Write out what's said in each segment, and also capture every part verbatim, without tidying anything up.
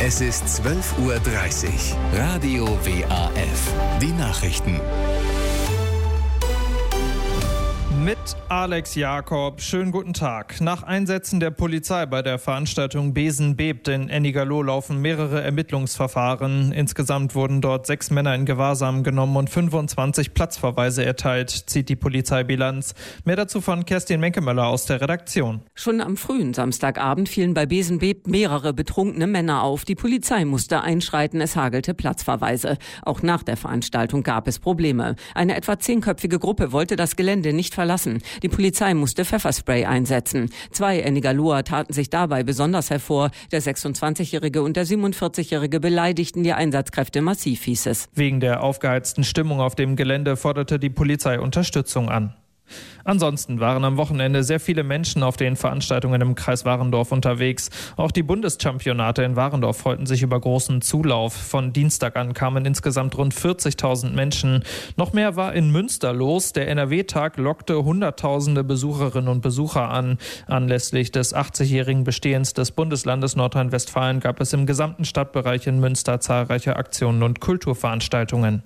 Es ist zwölf Uhr dreißig. Radio W A F. Die Nachrichten. Mit Alex Jakob. Schönen guten Tag. Nach Einsätzen der Polizei bei der Veranstaltung Besen bebt in Ennigerloh laufen mehrere Ermittlungsverfahren. Insgesamt wurden dort sechs Männer in Gewahrsam genommen und fünfundzwanzig Platzverweise erteilt, zieht die Polizeibilanz. Mehr dazu von Kerstin Menkemöller aus der Redaktion. Schon am frühen Samstagabend fielen bei Besen bebt mehrere betrunkene Männer auf. Die Polizei musste einschreiten, es hagelte Platzverweise. Auch nach der Veranstaltung gab es Probleme. Eine etwa zehnköpfige Gruppe wollte das Gelände nicht verlassen. Die Polizei musste Pfefferspray einsetzen. Zwei Ennigerloher taten sich dabei besonders hervor. Der sechsundzwanzigjährige und der siebenundvierzigjährige beleidigten die Einsatzkräfte massiv, hieß es. Wegen der aufgeheizten Stimmung auf dem Gelände forderte die Polizei Unterstützung an. Ansonsten waren am Wochenende sehr viele Menschen auf den Veranstaltungen im Kreis Warendorf unterwegs. Auch die Bundeschampionate in Warendorf freuten sich über großen Zulauf. Von Dienstag an kamen insgesamt rund vierzigtausend Menschen. Noch mehr war in Münster los. Der N R W-Tag lockte hunderttausende Besucherinnen und Besucher an. Anlässlich des achtzigjährigen Bestehens des Bundeslandes Nordrhein-Westfalen gab es im gesamten Stadtbereich in Münster zahlreiche Aktionen und Kulturveranstaltungen.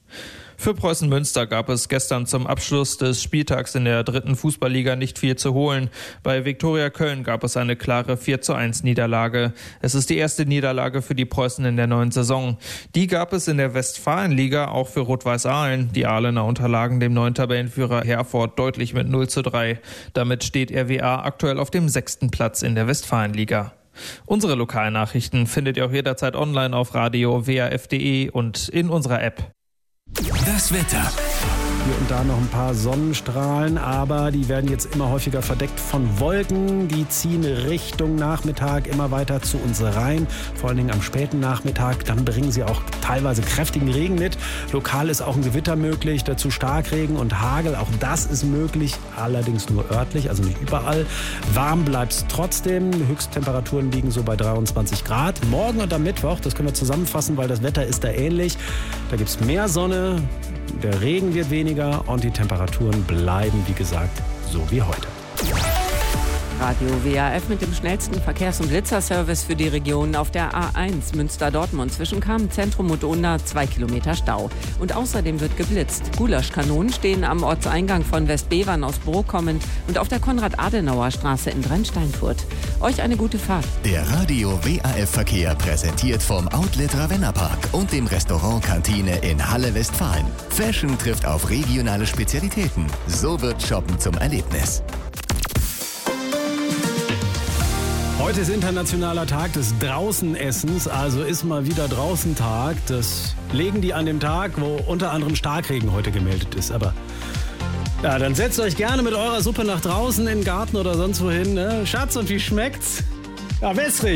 Für Preußen Münster gab es gestern zum Abschluss des Spieltags in der dritten Fußballliga nicht viel zu holen. Bei Viktoria Köln gab es eine klare vier zu eins Niederlage. Es ist die erste Niederlage für die Preußen in der neuen Saison. Die gab es in der Westfalenliga auch für Rot-Weiß Aalen. Die Aalener unterlagen dem neuen Tabellenführer Herford deutlich mit null zu drei. Damit steht R W A aktuell auf dem sechsten Platz in der Westfalenliga. Unsere Lokalnachrichten findet ihr auch jederzeit online auf radio w a f punkt d e und in unserer App. Das Wetter. Hier und da noch ein paar Sonnenstrahlen, aber die werden jetzt immer häufiger verdeckt von Wolken. Die ziehen Richtung Nachmittag immer weiter zu uns rein, vor allen Dingen am späten Nachmittag. Dann bringen sie auch teilweise kräftigen Regen mit. Lokal ist auch ein Gewitter möglich, dazu Starkregen und Hagel. Auch das ist möglich, allerdings nur örtlich, also nicht überall. Warm bleibt es trotzdem. Höchsttemperaturen liegen so bei dreiundzwanzig Grad. Morgen und am Mittwoch, das können wir zusammenfassen, weil das Wetter ist da ähnlich. Da gibt es mehr Sonne. Der Regen wird weniger und die Temperaturen bleiben, wie gesagt, so wie heute. Radio W A F mit dem schnellsten Verkehrs- und Blitzerservice für die Region auf der A eins Münster-Dortmund zwischen Kamenz-Zentrum und Unna, zwei Kilometer Stau. Und außerdem wird geblitzt. Gulaschkanonen stehen am Ortseingang von Westbevern aus Brook kommend und auf der Konrad-Adenauer-Straße in Brennsteinfurt. Euch eine gute Fahrt. Der Radio W A F-Verkehr präsentiert vom Outlet Ravenna-Park und dem Restaurant Kantine in Halle Westfalen. Fashion trifft auf regionale Spezialitäten. So wird Shoppen zum Erlebnis. Heute ist internationaler Tag des Draußenessens, also ist mal wieder Draußentag. Das legen die an dem Tag, wo unter anderem Starkregen heute gemeldet ist. Aber ja, dann setzt euch gerne mit eurer Suppe nach draußen in den Garten oder sonst wohin. Ne? Schatz, und wie schmeckt's? Ja, wässrig.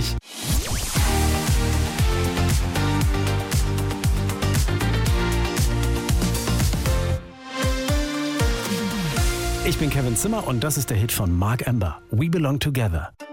Ich bin Kevin Zimmer und das ist der Hit von Mark Amber. We Belong Together.